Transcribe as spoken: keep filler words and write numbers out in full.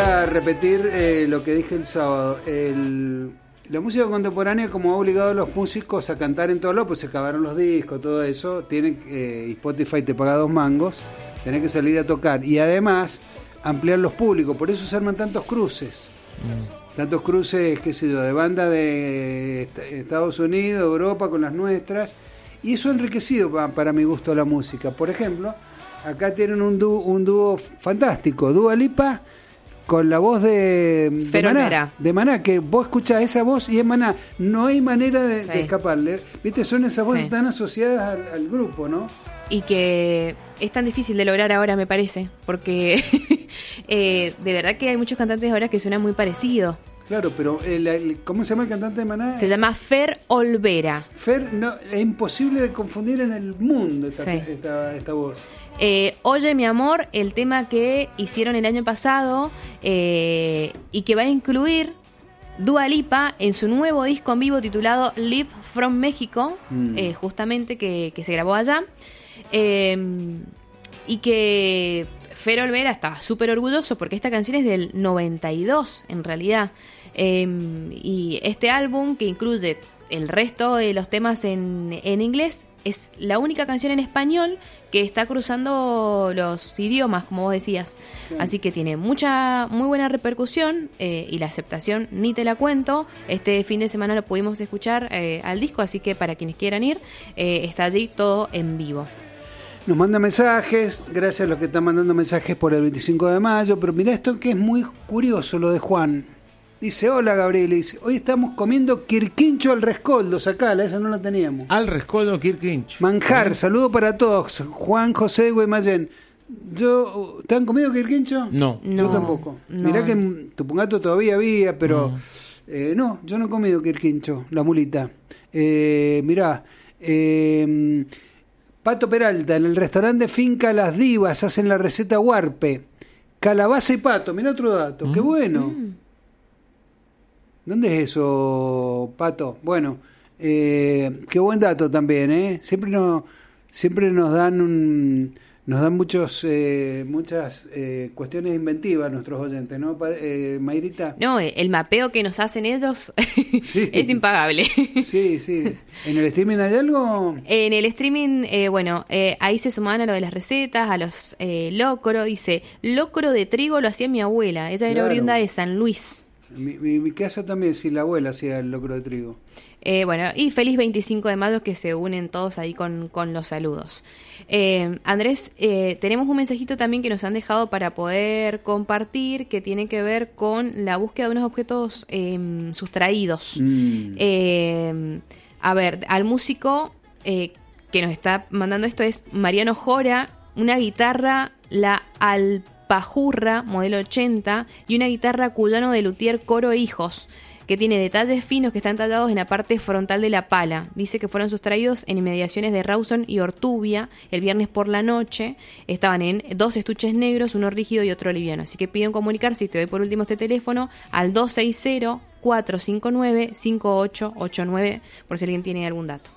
a repetir eh, lo que dije el sábado. El, la música contemporánea, como ha obligado a los músicos a cantar en todos lados, pues se acabaron los discos, todo eso. Tienen, eh, Spotify te paga dos mangos, tenés que salir a tocar. Y además, ampliar los públicos. Por eso se arman tantos cruces. Mm. Tantos cruces, qué sé yo, de banda de Estados Unidos, Europa, con las nuestras. Y eso ha enriquecido para, para mi gusto la música. Por ejemplo, acá tienen un dúo, un dúo fantástico, Dua Lipa con la voz de, de Maná, de Maná, que vos escuchás esa voz y es Maná. No hay manera de, sí. de escaparle. Viste, son esas voces sí. tan asociadas al, al grupo, ¿no? Y que es tan difícil de lograr ahora, me parece, porque eh, de verdad que hay muchos cantantes ahora que suenan muy parecidos. Claro, pero el, el, ¿cómo se llama el cantante de Maná? Se llama Fer Olvera. Fer, no, es imposible de confundir en el mundo esta, sí. esta, esta voz. Eh, Oye, mi amor, el tema que hicieron el año pasado eh, y que va a incluir Dua Lipa en su nuevo disco en vivo titulado Live from México, mm. eh, justamente que, que se grabó allá. Eh, y que Fer Olvera estaba súper orgulloso porque esta canción es del noventa y dos en realidad. Eh, y este álbum, que incluye el resto de los temas en, en inglés, es la única canción en español que está cruzando los idiomas, como vos decías. Sí. Así que tiene mucha, muy buena repercusión eh, y la aceptación ni te la cuento. Este fin de semana lo pudimos escuchar eh, al disco, así que para quienes quieran ir, eh, está allí todo en vivo. Nos manda mensajes, gracias a los que están mandando mensajes por el veinticinco de mayo, pero mirá esto que es muy curioso, lo de Juan. Dice, hola Gabriel, dice, hoy estamos comiendo quirquincho al rescoldo, sacala, esa no la teníamos. Al rescoldo quirquincho. Manjar, ¿Eh? Saludo para todos. Juan José de Guaymallén. Yo, ¿te han comido quirquincho? No. Yo no, tampoco. No. Mirá que en Tupungato todavía había, pero no, eh, no yo no he comido quirquincho, la mulita. Eh, mirá, eh, Pato Peralta, en el restaurante Finca Las Divas hacen la receta huarpe. Calabaza y pato, mirá otro dato, mm. qué bueno. Mm. ¿Dónde es eso, Pato? Bueno, eh, qué buen dato también, ¿eh? Siempre nos, siempre nos dan un, nos dan muchos, eh, muchas eh, cuestiones inventivas nuestros oyentes, ¿no, eh, Mayrita? No, el mapeo que nos hacen ellos sí. es impagable. Sí, sí. ¿En el streaming hay algo? En el streaming, eh, bueno, eh, ahí se sumaban a lo de las recetas, a los eh, locro. Dice, locro de trigo lo hacía mi abuela. Ella era claro. oriunda de San Luis. Mi, mi, mi casa también, sí, la abuela hacía el locro de trigo. Eh, bueno, y feliz veinticinco de mayo, que se unen todos ahí con, con los saludos. Eh, Andrés, eh, tenemos un mensajito también que nos han dejado para poder compartir, que tiene que ver con la búsqueda de unos objetos eh, sustraídos. Mm. Eh, a ver, al músico eh, que nos está mandando esto es Mariano Jora, una guitarra, la Alpajurra, modelo ochenta, y una guitarra Cuyano de Luthier Coro Hijos, que tiene detalles finos que están tallados en la parte frontal de la pala. Dice que fueron sustraídos en inmediaciones de Rawson y Ortubia el viernes por la noche. Estaban en dos estuches negros, uno rígido y otro liviano. Así que piden comunicarse, y te doy por último este teléfono, al dos seis cero, cuatro cinco nueve, cinco ocho ocho nueve, por si alguien tiene algún dato.